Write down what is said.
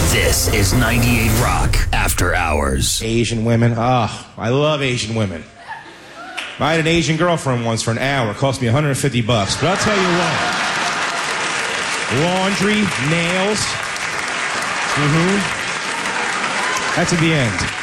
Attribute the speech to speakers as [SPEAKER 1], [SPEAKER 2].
[SPEAKER 1] This is 98 Rock After Hours.
[SPEAKER 2] Asian women. I love Asian women. I had an Asian girlfriend once for an hour. It cost me $150. But I'll tell you what. Laundry, nails. That's at the end.